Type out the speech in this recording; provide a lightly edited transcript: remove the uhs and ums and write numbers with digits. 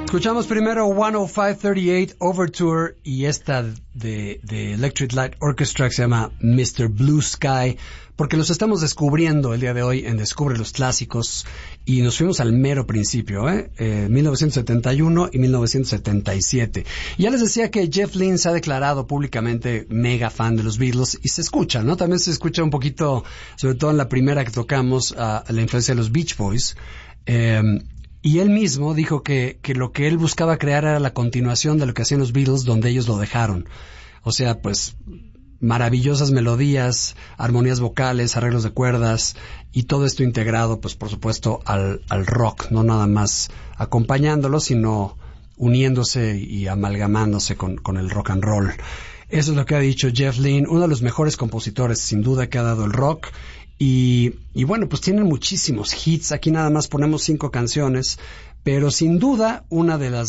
Escuchamos primero 10538 Overture y esta de Electric Light Orchestra que se llama Mr. Blue Sky, porque los estamos descubriendo el día de hoy en Descubre los Clásicos y nos fuimos al mero principio, 1971 y 1977. Y ya les decía que Jeff Lynne se ha declarado públicamente mega fan de los Beatles y se escucha, ¿no? También se escucha un poquito, sobre todo en la primera que tocamos, a la influencia de los Beach Boys. Y él mismo dijo que lo que él buscaba crear era la continuación de lo que hacían los Beatles donde ellos lo dejaron. O sea, pues maravillosas melodías, armonías vocales, arreglos de cuerdas y todo esto integrado, pues por supuesto, al rock, no nada más acompañándolo, sino uniéndose y amalgamándose con el rock and roll. Eso es lo que ha dicho Jeff Lynne, uno de los mejores compositores sin duda que ha dado el rock. Y bueno, pues tienen muchísimos hits. Aquí nada más ponemos 5 canciones, pero sin duda una de las